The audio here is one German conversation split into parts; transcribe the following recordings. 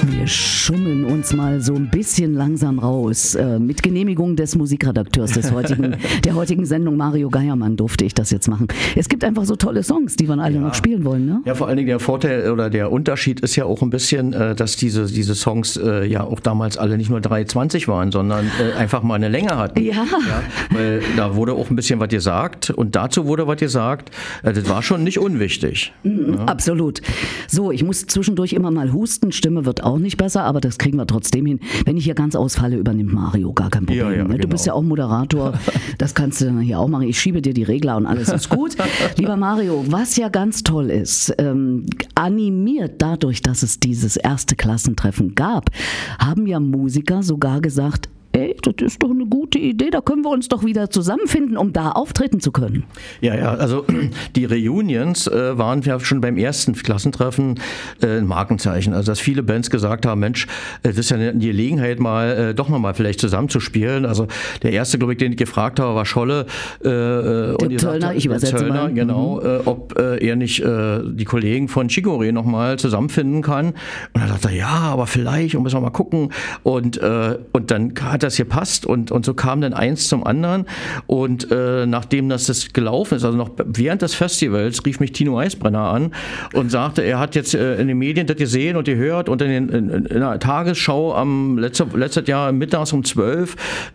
Wir schummeln uns mal so ein bisschen langsam raus. Mit Genehmigung des Musikredakteurs der heutigen Sendung, Mario Geiermann, durfte ich das jetzt machen. Es gibt einfach so tolle Songs, die wir alle noch spielen wollen, ne? Ja, vor allen Dingen der Vorteil oder der Unterschied ist ja auch ein bisschen, dass diese Songs ja auch damals alle nicht nur 3,20 waren, sondern einfach mal eine Länge hatten. Ja. Weil da wurde auch ein bisschen was gesagt und dazu wurde was gesagt. Das war schon nicht unwichtig. Ja. Absolut. So, ich muss zwischendurch immer mal husten. Stimme wird auch nicht besser, aber das kriegen wir trotzdem hin. Wenn ich hier ganz ausfalle, übernimmt Mario, gar kein Problem. Ja, du bist ja auch Moderator, das kannst du dann hier auch machen. Ich schiebe dir die Regler und alles ist gut. Lieber Mario, was ja ganz toll ist, animiert dadurch, dass es dieses erste Klassentreffen gab, haben ja Musiker sogar gesagt, ey, das ist doch eine gute Idee, da können wir uns doch wieder zusammenfinden, um da auftreten zu können. Ja, also die Reunions waren ja schon beim ersten Klassentreffen ein Markenzeichen. Also dass viele Bands gesagt haben, Mensch, das ist ja eine Gelegenheit, doch nochmal vielleicht zusammenzuspielen. Also der erste, glaube ich, den ich gefragt habe, war Scholle. Der Zöllner, ich übersetze mal. Genau, ob er nicht die Kollegen von Chicorée nochmal zusammenfinden kann. Und er sagte, ja, aber vielleicht, und müssen wir mal gucken. Und dann hat das gepasst und so kam dann eins zum anderen und nachdem das gelaufen ist, also noch während des Festivals, rief mich Tino Eisbrenner an und sagte, er hat jetzt in den Medien das gesehen und gehört und in der Tagesschau am letztes Jahr mittags um 12,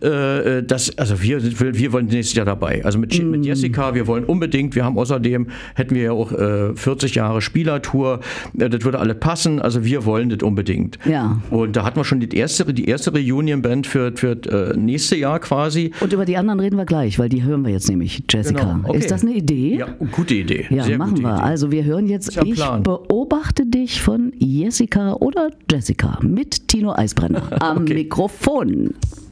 wir wollen nächstes Jahr dabei. Also mit Jessica, wir wollen unbedingt, hätten wir ja auch 40 Jahre Spielertour, das würde alle passen, also wir wollen das unbedingt. Ja. Und da hatten wir schon die erste Reunion-Band für nächste Jahr quasi. Und über die anderen reden wir gleich, weil die hören wir jetzt nämlich, Jessica. Genau, okay. Ist das eine Idee? Ja, gute Idee. Ja, sehr machen wir. Idee. Also wir hören jetzt Ich beobachte dich von Jessica oder Jessica mit Tino Eisbrenner am Mikrofon.